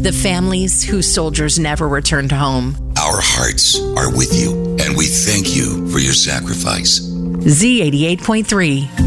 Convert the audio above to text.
the families whose soldiers never returned home. Our hearts are with you, and we thank you for your sacrifice. Z88.3.